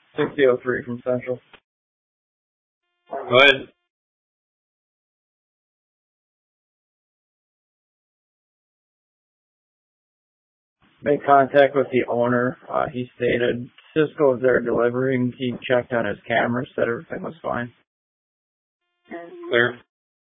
6003 from Central. Go ahead. Made contact with the owner. He stated Cisco was there delivering. He checked on his cameras, said everything was fine. Clear.